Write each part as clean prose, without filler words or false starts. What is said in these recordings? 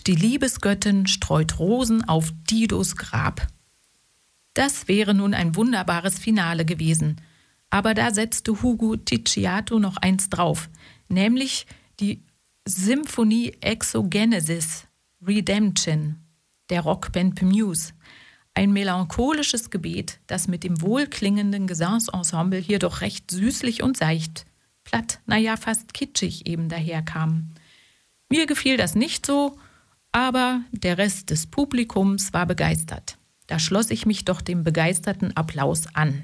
und die Liebesgöttin streut Rosen auf Didos Grab. Das wäre nun ein wunderbares Finale gewesen. Aber da setzte Hugo Ticciato noch eins drauf, nämlich die Symphonie Exogenesis Redemption der Rockband Muse. Ein melancholisches Gebet, das mit dem wohlklingenden Gesangsensemble hier doch recht süßlich und seicht, platt, fast kitschig eben daherkam. Mir gefiel das nicht so, aber der Rest des Publikums war begeistert. Da schloss ich mich doch dem begeisterten Applaus an.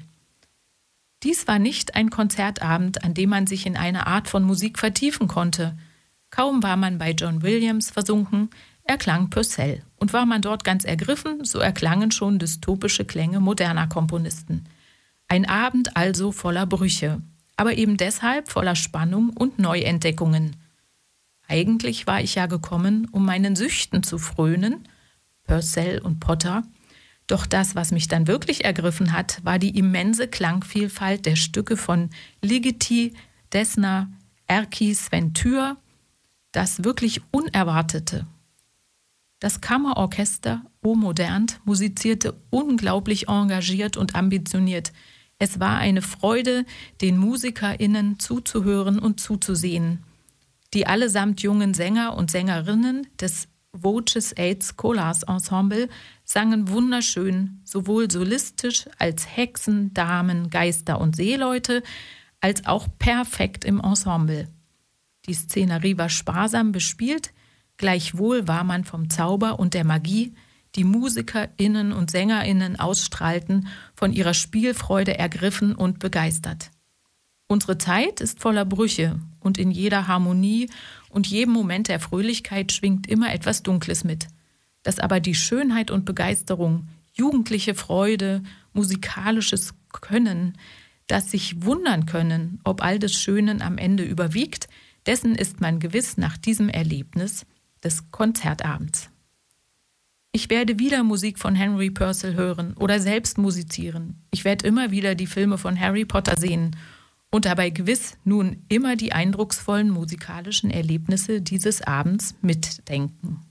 Dies war nicht ein Konzertabend, an dem man sich in eine Art von Musik vertiefen konnte. Kaum war man bei John Williams versunken, erklang Purcell. Und war man dort ganz ergriffen, so erklangen schon dystopische Klänge moderner Komponisten. Ein Abend also voller Brüche, aber eben deshalb voller Spannung und Neuentdeckungen. Eigentlich war ich ja gekommen, um meinen Süchten zu frönen, Purcell und Potter. Doch das, was mich dann wirklich ergriffen hat, war die immense Klangvielfalt der Stücke von Ligeti, Dessner, Erkki, Sven Thür, das wirklich Unerwartete. Das Kammerorchester O Modernt musizierte unglaublich engagiert und ambitioniert. Es war eine Freude, den MusikerInnen zuzuhören und zuzusehen. Die allesamt jungen Sänger und Sängerinnen des Voces Eight Scholars Ensemble sangen wunderschön, sowohl solistisch als Hexen, Damen, Geister und Seeleute, als auch perfekt im Ensemble. Die Szenerie war sparsam bespielt, gleichwohl war man vom Zauber und der Magie, die MusikerInnen und SängerInnen ausstrahlten, von ihrer Spielfreude ergriffen und begeistert. Unsere Zeit ist voller Brüche und in jeder Harmonie und jedem Moment der Fröhlichkeit schwingt immer etwas Dunkles mit. Dass aber die Schönheit und Begeisterung, jugendliche Freude, musikalisches Können, das sich wundern können, ob all des Schönen am Ende überwiegt, dessen ist man gewiss nach diesem Erlebnis des Konzertabends. Ich werde wieder Musik von Henry Purcell hören oder selbst musizieren. Ich werde immer wieder die Filme von Harry Potter sehen und dabei gewiss nun immer die eindrucksvollen musikalischen Erlebnisse dieses Abends mitdenken.